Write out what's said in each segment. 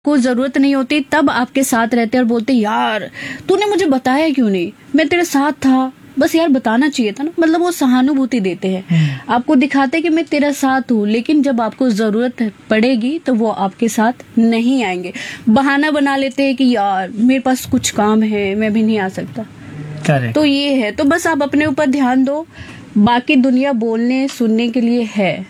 को जरूरत नहीं होती तब आपके साथ रहते और बोलते यार तूने मुझे बताया क्यों नहीं, मैं तेरे साथ था, बस यार बताना चाहिए था ना। मतलब वो सहानुभूति देते हैं, आपको दिखाते कि मैं तेरा साथ हूँ, लेकिन जब आपको जरूरत पड़ेगी तो वो आपके साथ नहीं आएंगे। बहाना बना लेते हैं कि यार मेरे पास कुछ काम है, मैं भी नहीं आ सकता। करेक्ट। तो ये है, तो बस आप अपने ऊपर ध्यान दो, बाकी दुनिया बोलने सुनने के लिए है।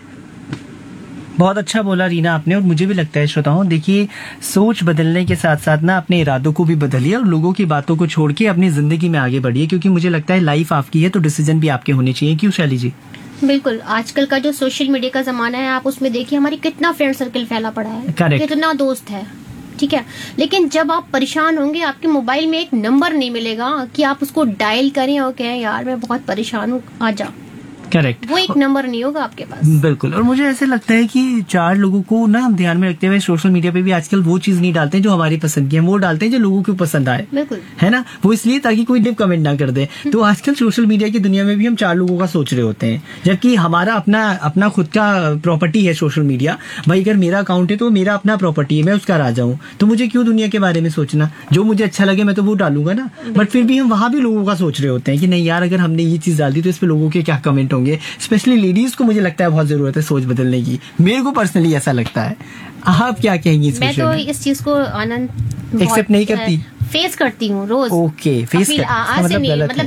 बहुत अच्छा बोला रीना आपने, और मुझे भी लगता है श्रोताओं, देखिए सोच बदलने के साथ साथ ना अपने इरादों को भी बदलिए और लोगों की बातों को छोड़ के अपनी जिंदगी में आगे बढ़िए, क्योंकि मुझे लगता है लाइफ आपकी है तो डिसीजन भी आपके होने चाहिए। क्यों शैली जी? बिल्कुल, आजकल का जो सोशल मीडिया का जमाना है, आप उसमें देखिए हमारी कितना फ्रेंड सर्कल फैला पड़ा है, Correct. कितना दोस्त है, ठीक है। लेकिन जब आप परेशान होंगे, आपके मोबाइल में एक नंबर नहीं मिलेगा कि आप उसको डायल करें और कहें यार मैं बहुत परेशान हूँ, आ जा। करेक्ट। वो एक नंबर नहीं होगा आपके पास। बिल्कुल। और मुझे ऐसे लगता है कि चार लोगों को ना हम ध्यान में रखते हुए सोशल मीडिया पे भी आजकल वो चीज नहीं डालते जो हमारी पसंद की है, वो डालते हैं जो लोगों को पसंद आए। बिल्कुल, है ना, वो इसलिए ताकि कोई डिप कमेंट ना कर दे। तो आजकल सोशल मीडिया की दुनिया में भी हम चार लोगों का सोच रहे होते हैं, जबकि हमारा अपना खुद का प्रॉपर्टी है सोशल मीडिया। भाई अगर मेरा अकाउंट है तो मेरा अपना प्रॉपर्टी है, मैं उसका राजा हूँ, तो मुझे क्यों दुनिया के बारे में सोचना। जो मुझे अच्छा लगे मैं तो वो डालूंगा ना। बट फिर भी हम वहां भी लोगों का सोच रहे होते हैं कि नहीं यार, अगर हमने ये चीज डाल दी तो इस पे लोगों के क्या कमेंट होंगे। स्पेशली लेडीज को मुझे लगता है बहुत जरूरत है सोच बदलने की, मेरे को पर्सनली ऐसा लगता है। आप क्या कहेंगी इस मैं विषय तो में? इस चीज को आनंद एक्सेप्ट नहीं करती, फेस करती हूँ रोज। ओके, फेस आज से नहीं, मतलब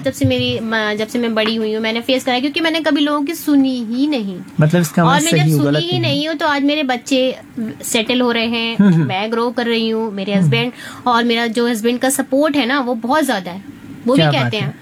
जब से मैं बड़ी हुई हूँ मैंने फेस करा, क्योंकि मैंने कभी लोगों की सुनी ही नहीं। मतलब इसका और मतलब मैं सही जब हो, सुनी गलत ही नहीं हूँ तो आज मेरे बच्चे सेटल हो रहे हैं, मैं ग्रो कर रही हूँ, मेरे हस्बैंड, और मेरा जो हस्बैंड का सपोर्ट है ना वो बहुत ज्यादा है। वो भी क्या कहते बात हैं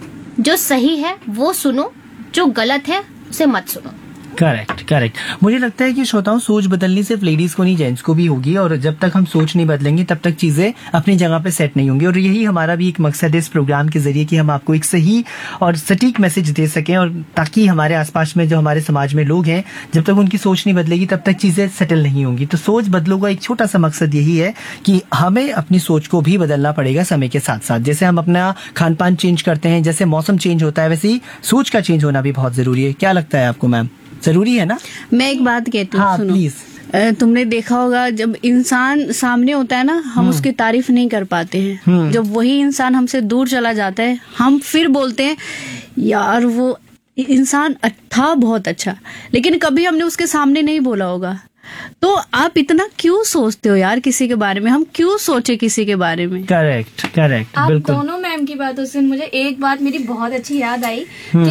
जो सही है वो सुनो, जो गलत है उसे मत सुनो। Correct correct. मुझे लगता है कि श्रोताओं सोच बदलनी सिर्फ लेडीज को नहीं जेंट्स को भी होगी, और जब तक हम सोच नहीं बदलेंगे तब तक चीजें अपनी जगह पे सेट नहीं होंगी। और यही हमारा भी एक मकसद है इस प्रोग्राम के जरिए कि हम आपको एक सही और सटीक मैसेज दे सकें, और ताकि हमारे आसपास में जो हमारे समाज में लोग हैं, जब तक उनकी सोच नहीं बदलेगी तब तक चीजें सेटल नहीं होंगी। तो सोच बदलो का एक छोटा सा मकसद यही है कि हमें अपनी सोच को भी बदलना पड़ेगा समय के साथ साथ। जैसे हम अपना खान पान चेंज करते हैं, जैसे मौसम चेंज होता है, वैसे ही सोच का चेंज होना भी बहुत जरूरी है। क्या लगता है आपको मैम, जरूरी है ना? मैं एक बात कहती हूँ, हाँ, सुनो। प्लीज। तुमने देखा होगा जब इंसान सामने होता है ना, हम उसकी तारीफ नहीं कर पाते हैं। जब वही इंसान हमसे दूर चला जाता है हम फिर बोलते हैं यार वो इंसान था बहुत अच्छा, लेकिन कभी हमने उसके सामने नहीं बोला होगा। तो आप इतना क्यों सोचते हो यार किसी के बारे में, हम क्यों सोचे किसी के बारे में? करेक्ट करेक्ट, आप बिल्कुल। दोनों मैम की बातों से मुझे एक बात मेरी बहुत अच्छी याद आई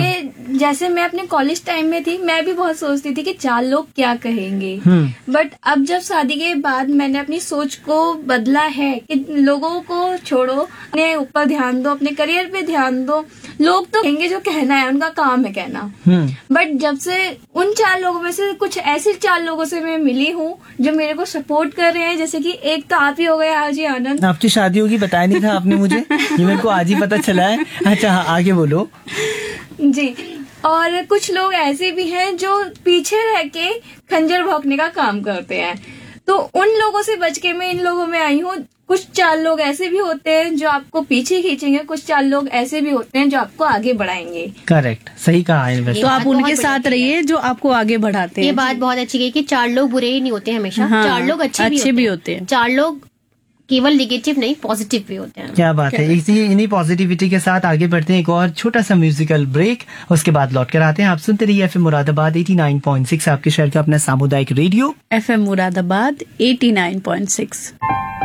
कि जैसे मैं अपने कॉलेज टाइम में थी, मैं भी बहुत सोचती थी कि चार लोग क्या कहेंगे। बट अब जब शादी के बाद मैंने अपनी सोच को बदला है कि लोगों को छोड़ो, अपने ऊपर ध्यान दो, अपने करियर पे ध्यान दो। लोग तो कहेंगे जो कहना है, उनका काम है कहना। बट जब से उन चार लोगों में से कुछ ऐसे चार लोगों से मैं मिली हूँ जो मेरे को सपोर्ट कर रहे हैं, जैसे कि एक तो आप ही हो गए आज ही आनंद। आपकी शादी होगी बताया नहीं था आपने मुझे, ये मेरे को आज ही पता चला है। अच्छा हाँ, आगे बोलो जी। और कुछ लोग ऐसे भी हैं जो पीछे रह के खंजर भोंकने का काम करते हैं, तो उन लोगों से बच के मैं इन लोगों में आई हूँ। कुछ चार लोग ऐसे भी होते हैं जो आपको पीछे खींचेंगे, कुछ चार लोग ऐसे भी होते हैं जो आपको आगे बढ़ाएंगे। करेक्ट, सही कहा है। तो आप उनके साथ रहिए जो आपको आगे बढ़ाते हैं। ये बात बहुत अच्छी है कि चार लोग बुरे ही नहीं होते हमेशा। हाँ, चार लोग अच्छे भी होते हैं। चार लोग केवल निगेटिव नहीं पॉजिटिव भी होते हैं। क्या बात है। इन्हीं पॉजिटिविटी के साथ आगे बढ़ते हैं। एक और छोटा सा म्यूजिकल ब्रेक, उसके बाद लौट कर आते हैं। आप सुनते रहिए FM मुरादाबाद 89.6, आपके शहर का अपना सामुदायिक रेडियो FM मुरादाबाद 89.6।